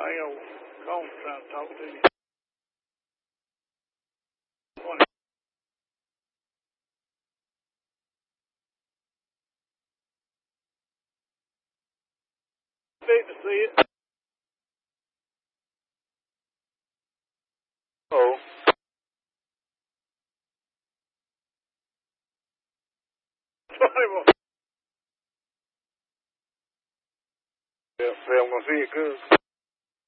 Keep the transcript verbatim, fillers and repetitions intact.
hang on. Call him, trying to talk to you. Need to see it. Oh. Yeah, say I'm gonna see it, cuz.